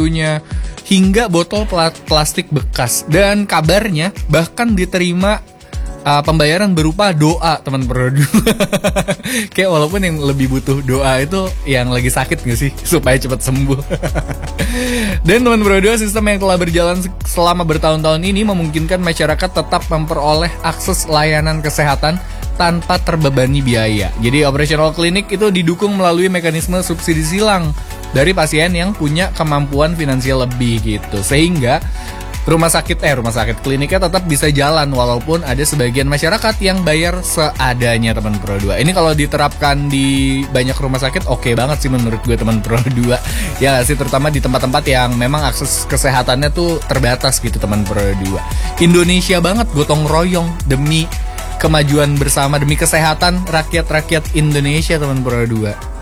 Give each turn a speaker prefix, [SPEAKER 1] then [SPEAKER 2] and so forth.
[SPEAKER 1] mutunya, hingga botol plastik bekas. Dan kabarnya bahkan diterima pembayaran berupa doa teman Pro 2. Kayak walaupun yang lebih butuh doa itu yang lagi sakit gak sih, supaya cepat sembuh. Dan teman Pro 2, sistem yang telah berjalan selama bertahun-tahun ini memungkinkan masyarakat tetap memperoleh akses layanan kesehatan tanpa terbebani biaya. Jadi operasional klinik itu didukung melalui mekanisme subsidi silang dari pasien yang punya kemampuan finansial lebih gitu. Sehingga rumah sakit kliniknya tetap bisa jalan walaupun ada sebagian masyarakat yang bayar seadanya teman Pro 2. Ini kalau diterapkan di banyak rumah sakit oke banget sih menurut gue teman Pro 2. Ya sih, terutama di tempat-tempat yang memang akses kesehatannya tuh terbatas gitu teman Pro 2. Indonesia banget gotong royong demi kemajuan bersama, demi kesehatan rakyat-rakyat Indonesia teman Pro 2.